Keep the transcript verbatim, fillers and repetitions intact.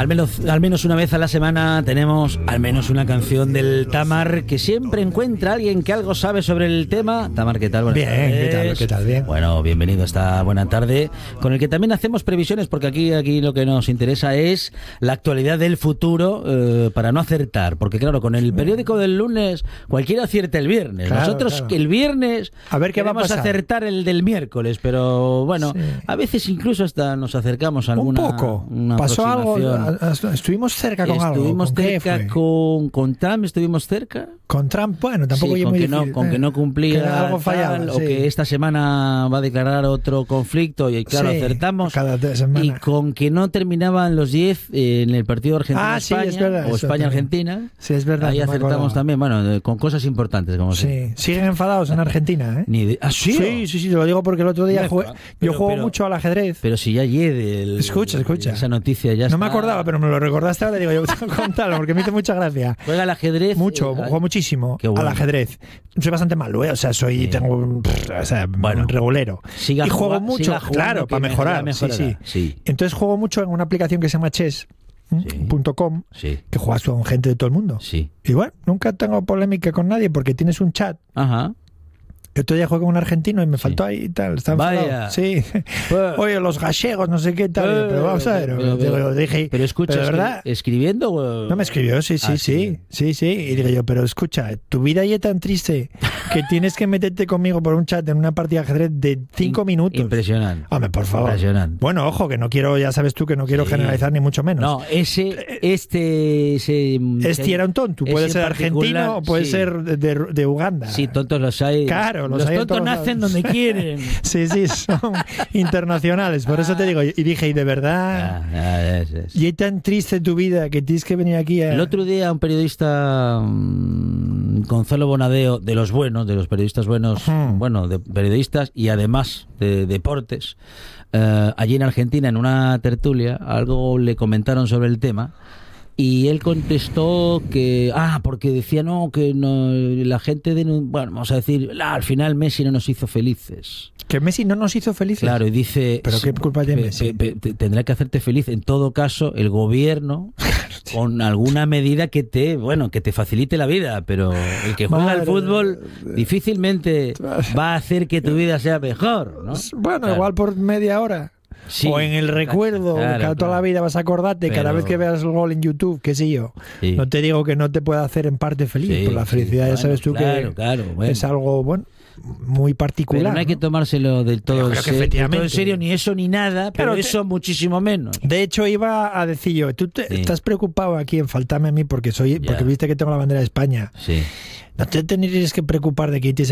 Al menos, al menos una vez a la semana tenemos al menos una canción del Tamar, que siempre encuentra a alguien que algo sabe sobre el tema. Tamar, ¿qué tal? Buenas Bien, tardes. ¿qué tal? ¿Qué tal? Bien. Bueno, bienvenido a esta buena tarde, con el que también hacemos previsiones, porque aquí, aquí lo que nos interesa es la actualidad del futuro, eh, para no acertar, porque claro, con el periódico del lunes cualquiera acierta el viernes. Claro, Nosotros claro. que el viernes a ver qué va a vamos a pasar. acertar el del miércoles, pero bueno, Sí. a veces incluso hasta nos acercamos a alguna Un poco. una ¿Pasó algo? aproximación. Estuvimos cerca con algo. Estuvimos ¿Con qué cerca fue? con, con Trump, estuvimos cerca. Con Trump, bueno, tampoco Sí, yo con muy que no, difícil, con eh. que no cumplía Que algo tal, fallaba, o sí. que esta semana va a declarar otro conflicto y claro, Sí, acertamos. cada te- semana. Y con que no terminaban los diez en el partido Argentina-España, Ah, sí, es verdad, o eso España-Argentina. Sí, es verdad. Ahí no me acertamos acordaba. también, bueno, de- con cosas importantes, como Sí. se- Siguen enfadados en Argentina, ¿eh? Ni de- ¿Ah, sí? Sí, sí, sí, te lo digo porque el otro día Me jugué, fa- yo pero- juego pero- mucho al ajedrez. Pero si ya llegue el, Escucha, escucha. esa noticia ya No me está. acordaba, pero me lo recordaste ahora y digo, yo tengo que contarlo porque me hizo mucha gracia. Juega al ajedrez. Mucho, eh, juego muchísimo Qué bueno. al ajedrez. Soy bastante malo, ¿eh? O sea, soy, Sí. tengo, pff, o sea, Bueno. un regulero. Siga y juego juga- mucho, siga jugando, claro, que para mejorar. mejorará, Sí, sí. mejorará. Sí. Entonces juego mucho en una aplicación que se llama chess punto com, Sí. que juegas con gente de todo el mundo. Sí. Y bueno, nunca tengo polémica con nadie porque tienes un chat. Ajá. El otro día jugué con un argentino y me Sí. faltó ahí y tal. Estaba Vaya. enfadado. Sí. Oye, los gallegos, no sé qué tal. Eh, pero vamos a ver. pero- digo, pero- dije, Pero escucha, pero de escri- verdad. escribiendo o... No me escribió, sí, sí, Ah, sí, sí, sí. Y digo yo, pero escucha, tu vida ya es tan triste que tienes que meterte conmigo por un chat en una partida de ajedrez de cinco In- minutos. Impresionante. Hombre, por favor. Impresionante. Bueno, ojo, que no quiero, ya sabes tú que no quiero Sí. generalizar ni mucho menos. No, ese, este, ese, Este era un tonto, puede ese ser particular, argentino o puede sí. ser de, de- de Uganda. Sí, tontos los hay. Claro, los los hay en tontos todos nacen lados. donde quieren. Sí, sí, son internacionales, por eso te digo. Y dije, y de verdad, Ah, ah, es, es. y es tan triste tu vida que tienes que venir aquí a... El otro día un periodista, mm, Gonzalo Bonadeo, de los buenos, de los periodistas buenos, Ujú. bueno, de periodistas y además de deportes, eh, allí en Argentina, en una tertulia, algo le comentaron sobre el tema. Y él contestó que, ah, porque decía, no, que no, la gente, de, bueno, vamos a decir, ah, al final Messi no nos hizo felices. Que Messi no nos hizo felices. Claro, y dice... ¿Pero qué culpa tiene pe- Messi? pe- pe- tendrá que hacerte feliz. En todo caso, el gobierno, con alguna medida que te, bueno, que te facilite la vida, pero el que juega al Madre fútbol difícilmente va a hacer que tu vida sea mejor, ¿no? Bueno, Claro. igual por media hora. Sí, o en el recuerdo, claro, que toda claro. la vida vas a acordarte, cada Pero- vez que veas el gol en YouTube, qué sé yo. Sí. No te digo que no te pueda hacer en parte feliz, Sí, pero la sí, felicidad ya bueno, sabes tú claro, que claro, bueno. es algo, bueno, muy particular. Pero no hay que ¿no? tomárselo del todo, Yo en creo que se- del todo efectivamente. en serio, ni eso ni nada, pero Claro, te- eso muchísimo menos. De hecho, iba a decir yo, tú te- Sí. estás preocupado aquí en faltarme a mí porque soy, Ya. porque viste que tengo la bandera de España. Sí. No te tendrías que preocupar de que tienes